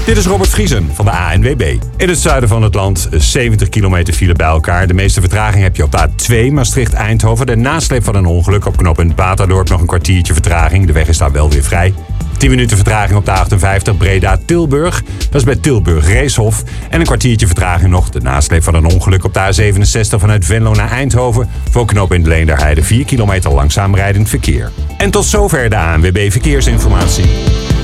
Dit is Robert Vriesen van de ANWB. In het zuiden van het land 70 kilometer file bij elkaar. De meeste vertraging heb je op de A2 Maastricht-Eindhoven. De nasleep van een ongeluk op knooppunt Baterdorp nog een kwartiertje vertraging. De weg is daar wel weer vrij. 10 minuten vertraging op de A58 Breda-Tilburg. Dat is bij Tilburg-Reeshof. En een kwartiertje vertraging nog. De nasleep van een ongeluk op de A67 vanuit Venlo naar Eindhoven. Voor knooppunt Leenderheide 4 kilometer langzaam rijdend verkeer. En tot zover de ANWB Verkeersinformatie.